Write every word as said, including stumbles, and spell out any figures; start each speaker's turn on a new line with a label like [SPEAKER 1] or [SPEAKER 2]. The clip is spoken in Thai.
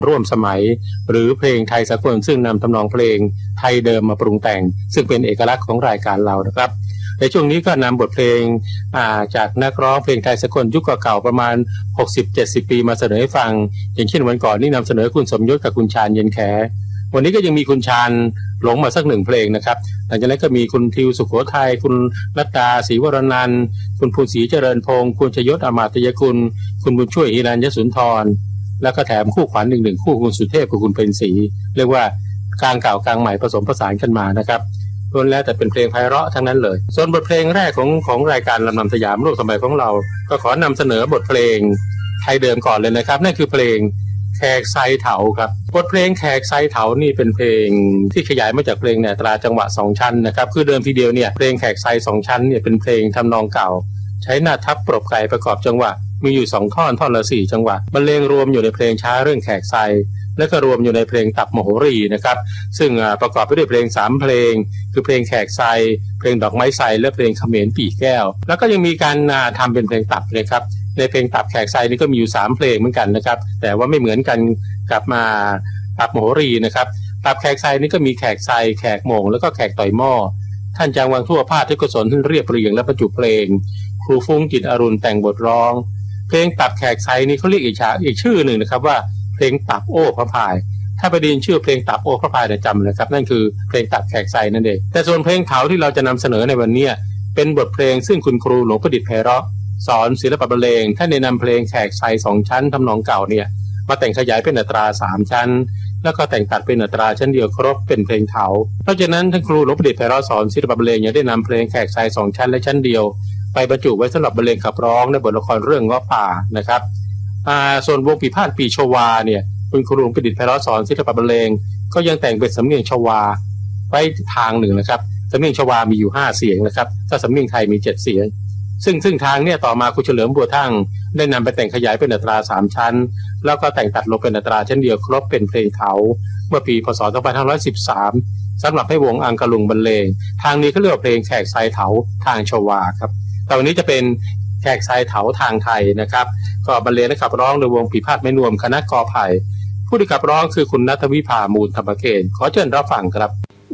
[SPEAKER 1] ร่วมสมัยหรือเพลงไทยสากลซึ่งนำทำนองเพลงไทยเดิมมาปรุงแต่งซึ่งเป็นเอกลักษณ์ของรายการเรานะครับในช่วงนี้ก็นำบทเพลงจากนักร้องเพลงไทยสากลยุคเก่าๆประมาณ หกสิบเจ็ดสิบ ปีมาเสนอให้ฟังอย่างเช่นวันก่อนนี่นำเสนอคุณสมยศกับคุณชาญเย็นแขวันนี้ก็ยังมีคุณชาญหลงมาสักหนึ่งเพลงนะครับหลังจากนั้นก็มีคุณทิวสุโขทัยคุณรัตดาศรีวรนันท์คุณภูศรีเจริญพงศ์คุณชยศอมาตยกุลคุณบุญช่วยฮิรัญยสุนทรแล้วก็แถมคู่ขวัญหนึ่งหนึ่งคู่คุณสุเทพกับคุณเพ็ญศรีเรียกว่ากลางเก่ากลางใหม่ผสมผสานกันมานะครับล้วนแล้วแต่เป็นเพลงไพเราะทั้งนั้นเลยส่วนบทเพลงแรกของของรายการลำนำสยามโลกสมัยของเราก็ขอนำเสนอบทเพลงไทยเดิมก่อนเลยนะครับนั่นคือเพลงแขกไซเถาครับบทเพลงแขกไซเถานี่เป็นเพลงที่ขยายมาจากเพลงเนี่ยตราจังหวะสองชั้นนะครับคือเดิมทีเดียวเนี่ยเพลงแขกไซสองชั้นเนี่ยเป็นเพลงทำนองเก่าใช้หน้าทับปรบไก่ประกอบจังหวะมีอยู่สองท่อนท่อนละสี่จังหวะบรรเลงรวมอยู่ในเพลงช้าเรื่องแขกไซและก็รวมอยู่ในเพลงตับมโหรีนะครับซึ่งประกอบไปด้วยเพลงสามเพลงคือเพลงแขกไซเพลงดอกไม้ไซและเพลงเขมรปี่แก้วแล้วก็ยังมีการทำเป็นเพลงตับเลยครับในเพลงตับแขกไซนี่ก็มีอยู่สามเพลงเหมือนกันนะครับแต่ว่าไม่เหมือนกันกับมาตับมโหรีนะครับตับแขกไซนี่ก็มีแขกไซแขกโมงแล้วก็แขกต่อยหม้อท่านจางวังทั่วภาคที่กุศลท่านเรียบเรียงและบรรจุเพลงครูฟุ้งจิตอรุณแต่งบทร้องเพลงตับแขกไซนี่เขาเรียกอีกฉากอีกชื่อหนึ่งนะครับว่าเพลงตับโอ้พระพายถ้าไปได้ยินชื่อเพลงตับโอ้พระพายจะจำเลยครับนั่นคือเพลงตับแขกไซนั่นเองแต่ส่วนเพลงเถาที่เราจะนำเสนอในวันนี้เป็นบทเพลงซึ่งคุณครูหลวงประดิษฐ์ไพเราะสอนศิลปะบรรเลงท่านได้นำเพลงแขกไซสองชั้นทำนองเก่าเนี่ยมาแต่งขยายเป็นอัตราสามชั้นแล้วก็แต่งตัดเป็นอัตราชั้นเดียวครบเป็นเพลงเถาเพราะฉะนั้นท่านครูหลวงประดิษฐ์ไพเราะสอนศิลปะบรรเลงยังได้นำเพลงแขกไซสองชั้นและชั้นเดียวไปบรรจุไว้สำหรับบรรเลงขับร้องในบทละครเรื่องเงาะป่านะครับอ่าส่วนวงปีพาทย์ปีชวาเนี่ยคุณครูหลวงประดิษฐ์ไพเราะสอนศิลปะบรรเลงก็ยังแต่งเป็นสำเนียงชวาไว้ทางหนึ่งนะครับสำเนียงชวามีอยู่ห้าเสียงนะครับถ้าสำเนียงไทยมีเจ็ดเสียงซึ่งซึ่งทางเนี่ยต่อมาคุณเฉลิมบัวทั่งได้นำไปแต่งขยายเป็นอัตราสามชั้นแล้วก็แต่งตัดลงเป็นอัตราชั้นเดียวครบเป็นเพลงเถาเมื่อปีพศสองพันห้าร้อยสิบสามสำหรับให้วงอังกะลุงบรรเลงทางนี้เขาเรียกว่าเพลงแขกไซเถาทางชวาครับตอนนี้จะเป็นแขกไซเถาทางไทยนะครับก็บรรเลงและขับร้องโดยวงปีพาทย์แม่นวมคณะกอไผ่ผู้ที่ขับร้องคือคุณณัฐวิภามูลธรรมเกณฑ์ขอเชิญรับฟังครับ